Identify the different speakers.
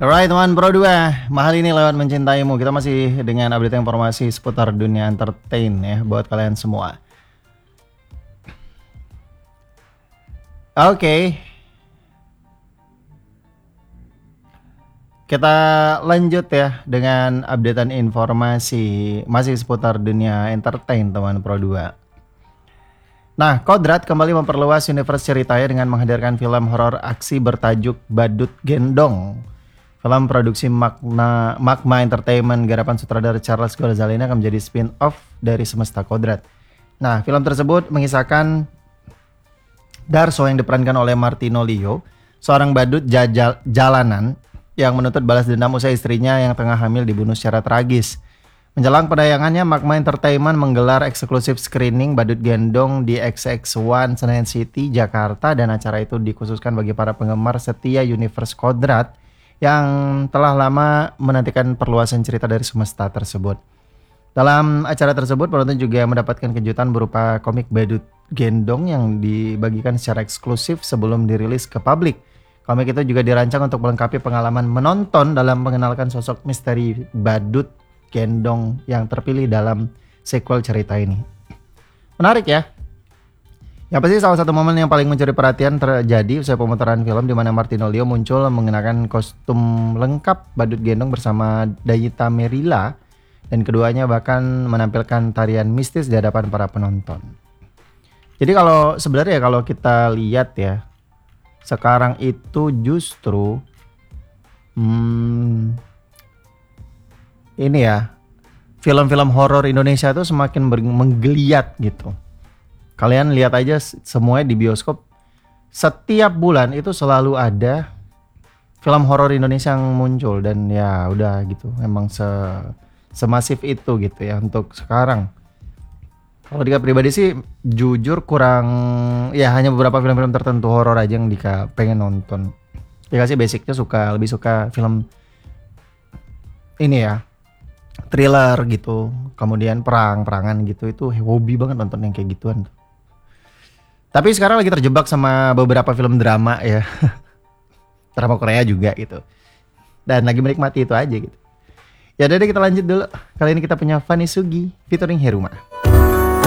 Speaker 1: Alright teman Pro 2, mahal ini lewat mencintaimu. Kita masih dengan update informasi seputar dunia entertain ya buat kalian semua. Oke. Kita lanjut ya dengan updatean informasi masih seputar dunia entertain teman Pro 2. Nah, Kodrat kembali memperluas universe ceritanya dengan menghadirkan film horor aksi bertajuk Badut Gendong. Film produksi Magma Entertainment garapan sutradara Charles Ghazali ini akan menjadi spin-off dari Semesta Kodrat. Nah, film tersebut mengisahkan Darso yang diperankan oleh Martino Leo, seorang badut jalanan yang menuntut balas dendam usai istrinya yang tengah hamil dibunuh secara tragis. Menjelang penayangannya, Magma Entertainment menggelar eksklusif screening Badut Gendong di XX1 Senayan City, Jakarta, dan acara itu dikhususkan bagi para penggemar setia Universe Kodrat yang telah lama menantikan perluasan cerita dari semesta tersebut. Dalam acara tersebut, penonton juga mendapatkan kejutan berupa komik Badut Gendong yang dibagikan secara eksklusif sebelum dirilis ke publik. Komik itu juga dirancang untuk melengkapi pengalaman menonton dalam mengenalkan sosok misteri Badut Gendong yang terpilih dalam sequel cerita ini. Menarik ya. Yang pasti salah satu momen yang paling mencuri perhatian terjadi usai pemutaran film di mana Martino Leo muncul mengenakan kostum lengkap Badut Gendong bersama Dayita Merila, dan keduanya bahkan menampilkan tarian mistis di hadapan para penonton. Jadi sebenarnya kalau kita lihat ya, sekarang itu justru ini ya, film-film horor Indonesia itu semakin menggeliat gitu. Kalian lihat aja semuanya di bioskop, setiap bulan itu selalu ada film horor Indonesia yang muncul, dan ya udah gitu, memang semasif itu gitu ya untuk sekarang. Kalau Dika pribadi sih jujur kurang, ya hanya beberapa film-film tertentu horor aja yang Dika pengen nonton. Dika sih basicnya lebih suka film ini ya, thriller gitu, kemudian perangan gitu, itu hobi banget nonton yang kayak gituan. Tapi sekarang lagi terjebak sama beberapa film drama ya, drama Korea juga gitu, dan lagi menikmati itu aja gitu. Ya udah deh, kita lanjut dulu. Kali ini kita punya Fanny Sugi featuring Heruma.